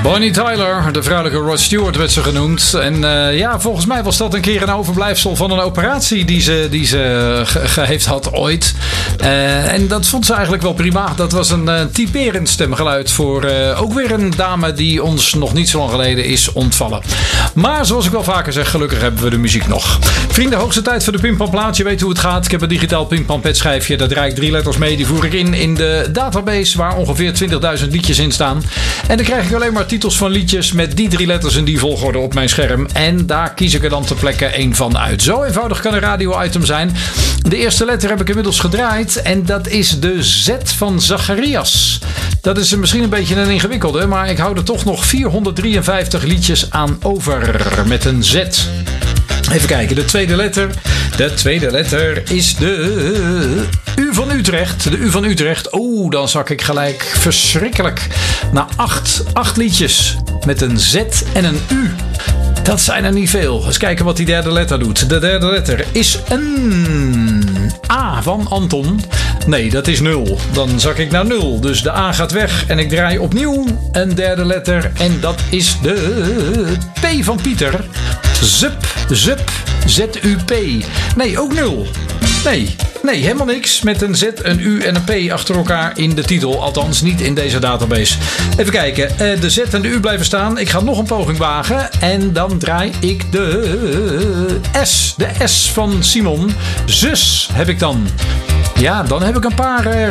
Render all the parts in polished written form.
Bonnie Tyler, de vrouwelijke Rod Stewart werd ze genoemd. En volgens mij was dat een keer een overblijfsel van een operatie die ze heeft had ooit. En dat vond ze eigenlijk wel prima. Dat was een typerend stemgeluid voor ook weer een dame die ons nog niet zo lang geleden is ontvallen. Maar zoals ik wel vaker zeg, gelukkig hebben we de muziek nog. Vrienden, hoogste tijd voor de Pimpamplaat. Je weet hoe het gaat. Ik heb een digitaal Pimpampet schijfje. Daar draai ik 3 letters mee. Die voer ik in de database waar ongeveer 20.000 liedjes in staan. En dan krijg ik alleen maar titels van liedjes met die 3 letters in die volgorde op mijn scherm. En daar kies ik er dan ter plekke één van uit. Zo eenvoudig kan een radio-item zijn. De eerste letter heb ik inmiddels gedraaid. En dat is de Z van Zacharias. Dat is misschien een beetje een ingewikkelde. Maar ik hou er toch nog 453 liedjes aan over. Met een Z. Even kijken, de tweede letter. De tweede letter is de U van Utrecht. De U van Utrecht. Oh, dan zak ik gelijk verschrikkelijk naar 8 liedjes met een Z en een U. Dat zijn er niet veel. Eens kijken wat die derde letter doet. De derde letter is een A van Anton. Nee, dat is 0. Dan zak ik naar 0. Dus de A gaat weg en ik draai opnieuw een derde letter. En dat is de P van Pieter. Zup, Z-U-P. Nee, ook 0. Nee, helemaal niks. Met een Z, een U en een P achter elkaar in de titel. Althans, niet in deze database. Even kijken. De Z en de U blijven staan. Ik ga nog een poging wagen. En dan draai ik de S. De S van Simon. Zus heb ik dan. Ja, dan heb ik een paar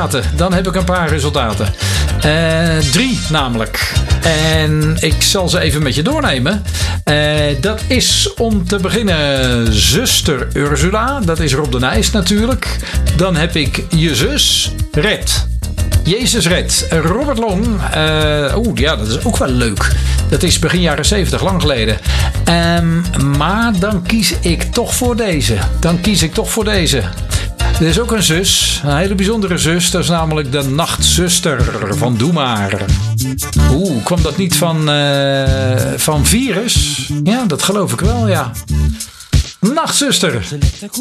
resultaten. 3 namelijk. En ik zal ze even met je doornemen. Dat is om te beginnen zuster Ursula. Dat is Rob de Nijs natuurlijk. Dan heb ik je zus Red. Jezus Red. Robert Long. Dat is ook wel leuk. Dat is begin jaren 70, lang geleden. Maar dan kies ik toch voor deze. Er is ook een zus, een hele bijzondere zus. Dat is namelijk de Nachtzuster van Doe Maar. Kwam dat niet van Virus? Ja, dat geloof ik wel, ja. Nachtzuster.